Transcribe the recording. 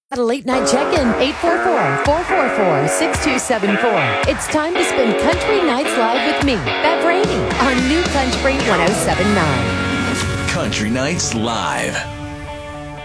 At a late night check-in, 844-444-6274. It's time to spend Country Nights Live with me, Bev Rainey, on New Country 1079. Country Nights Live.